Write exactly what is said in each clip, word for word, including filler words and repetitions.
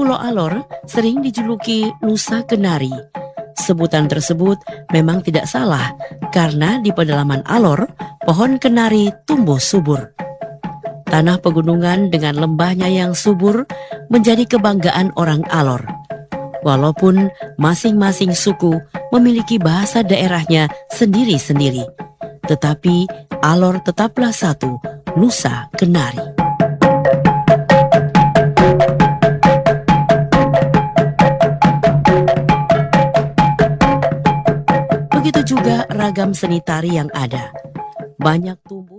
Pulau Alor sering dijuluki Nusa Kenari. Sebutan tersebut memang tidak salah karena di pedalaman Alor, pohon kenari tumbuh subur. Tanah pegunungan dengan lembahnya yang subur menjadi kebanggaan orang Alor. Walaupun masing-masing suku memiliki bahasa daerahnya sendiri-sendiri, tetapi Alor tetaplah satu, Nusa Kenari. Begitu juga ragam seni tari yang ada. Banyak tumbuh.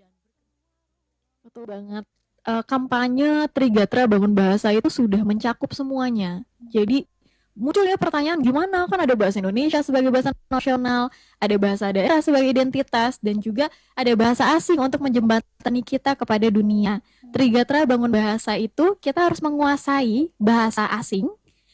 Betul banget. Uh, kampanye Trigatra Bangun Bahasa itu sudah mencakup semuanya. Jadi munculnya pertanyaan gimana, kan ada bahasa Indonesia sebagai bahasa nasional, ada bahasa daerah sebagai identitas, dan juga ada bahasa asing untuk menjembatani kita kepada dunia. Trigatra Bangun Bahasa itu kita harus menguasai bahasa asing.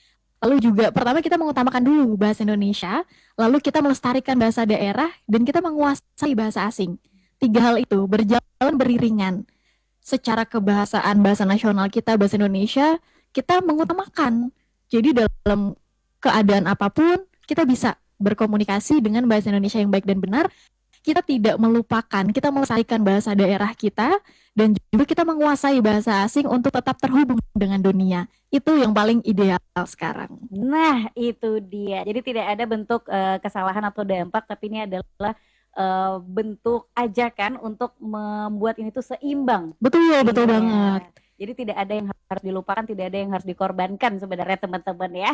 Lalu juga pertama kita mengutamakan dulu bahasa Indonesia, lalu kita melestarikan bahasa daerah, dan kita menguasai bahasa asing. Tiga hal itu berjalan beriringan. Secara kebahasaan bahasa nasional kita, bahasa Indonesia, kita mengutamakan. Jadi dalam keadaan apapun, kita bisa berkomunikasi dengan bahasa Indonesia yang baik dan benar. Kita tidak melupakan, kita melestarikan bahasa daerah kita, dan juga kita menguasai bahasa asing untuk tetap terhubung dengan dunia. Itu yang paling ideal sekarang. Nah, itu dia. Jadi tidak ada bentuk uh, kesalahan atau dampak, tapi ini adalah uh, bentuk ajakan untuk membuat ini tuh seimbang. Betul, ya, betul ya. banget. Jadi tidak ada yang harus dilupakan, tidak ada yang harus dikorbankan sebenarnya teman-teman ya.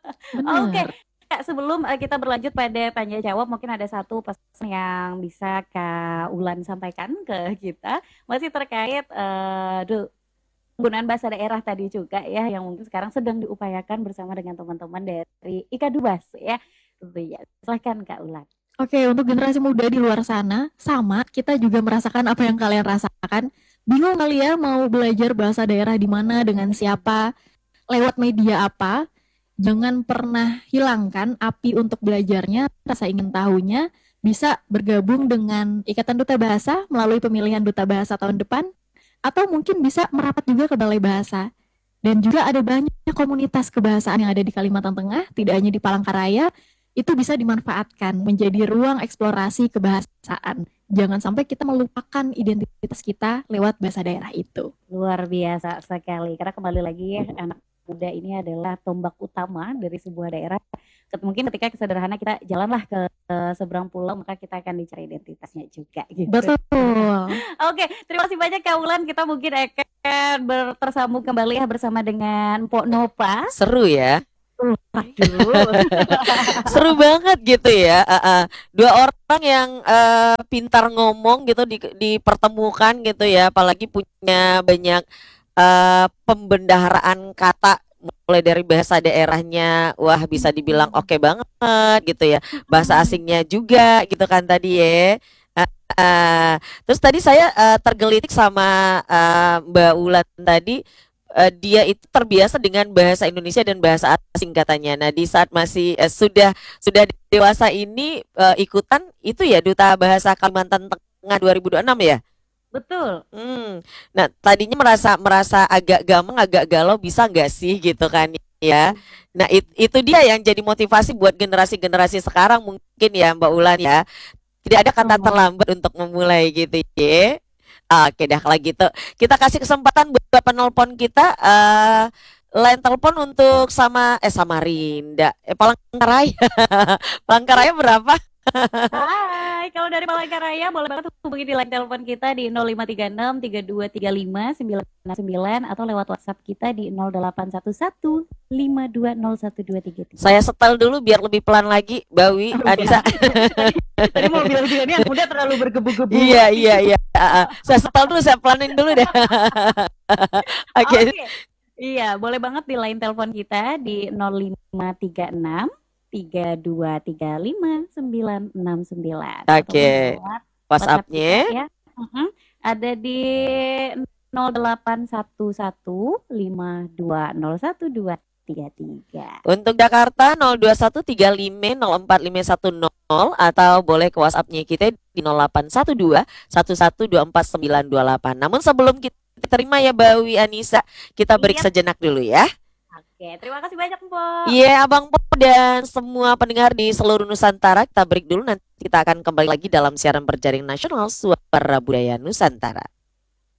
Oke, Kak, sebelum uh, kita berlanjut pada tanya jawab, mungkin ada satu pesan yang bisa Kak Ulan sampaikan ke kita, masih terkait uh, duh, penggunaan bahasa daerah tadi juga ya, yang mungkin sekarang sedang diupayakan bersama dengan teman-teman dari Ikadubas ya. Ya, silahkan Kak Ulan. Oke, untuk generasi muda di luar sana, sama kita juga merasakan apa yang kalian rasakan. Bingung kali ya mau belajar bahasa daerah di mana, dengan siapa, lewat media apa. Jangan pernah hilangkan api untuk belajarnya, rasa ingin tahunya. Bisa bergabung dengan Ikatan Duta Bahasa melalui pemilihan Duta Bahasa tahun depan, atau mungkin bisa merapat juga ke Balai Bahasa. Dan juga ada banyak komunitas kebahasaan yang ada di Kalimantan Tengah, tidak hanya di Palangkaraya, itu bisa dimanfaatkan menjadi ruang eksplorasi kebahasaan. Jangan sampai kita melupakan identitas kita lewat bahasa daerah itu. Luar biasa sekali, karena kembali lagi ya, anak muda ini adalah tombak utama dari sebuah daerah. Mungkin ketika sederhana kita jalanlah ke, ke seberang pulau, maka kita akan dicari identitasnya juga gitu. Betul. Oke, terima kasih banyak Kak Ulan. Kita mungkin akan tersambung kembali ya bersama dengan Mpok Nopa. Seru ya. Aduh. Seru banget gitu ya. Uh, uh. Dua orang yang uh, pintar ngomong gitu di, dipertemukan gitu ya, apalagi punya banyak Uh, pembendaharaan kata, mulai dari bahasa daerahnya, wah bisa dibilang oke okay banget gitu ya, bahasa asingnya juga gitu kan tadi ya. Uh, uh, terus tadi saya uh, tergelitik sama uh, Mbak Ulan tadi, uh, dia itu terbiasa dengan bahasa Indonesia dan bahasa asing katanya. Nah di saat masih uh, sudah sudah dewasa ini uh, ikutan itu ya Duta Bahasa Kalimantan Tengah dua ribu dua puluh enam ya. Betul. Hmm. Nah tadinya merasa merasa agak gamang, agak galau, bisa nggak sih gitu kan ya. Nah it, itu dia yang jadi motivasi buat generasi-generasi sekarang mungkin ya Mbak Ulan ya. Tidak ada kata terlambat untuk memulai gitu ya. Oke dah kalau gitu kita kasih kesempatan buat penelpon kita. Uh, line telepon untuk sama eh Samarinda, eh Palangkaraya. Palangkaraya berapa? Hai, kalau dari Palangkaraya boleh banget hubungi di line telepon kita di nol lima tiga enam tiga dua tiga lima sembilan sembilan atau lewat WhatsApp kita di nol delapan satu satu lima dua nol satu dua tiga tiga. Saya setel dulu biar lebih pelan lagi, Bawi, oh, Anissa. Tadi, tadi mau bilang juga nih, udah terlalu bergebu-gebu. Iya, iya, iya. Uh, saya setel dulu, saya pelanin dulu deh. Oke. Okay. Okay. Iya, boleh banget di line telepon kita di nol lima tiga enam tiga dua tiga lima sembilan enam sembilan. Oke. Okay. WhatsApp-nya ya. Uh-huh. Ada di nol delapan satu satu lima dua nol satu dua tiga tiga. Untuk Jakarta nol dua satu tiga lima nol empat lima satu nol atau boleh ke WhatsApp-nya kita di nol delapan satu dua satu satu dua empat sembilan dua delapan. Namun sebelum kita terima ya Bawi Anissa, kita break yep. sejenak dulu ya. Oke, terima kasih banyak Mpok. Iya, Abang Po dan semua pendengar di seluruh Nusantara, kita break dulu, nanti kita akan kembali lagi dalam siaran berjaring nasional Suara Budaya Nusantara.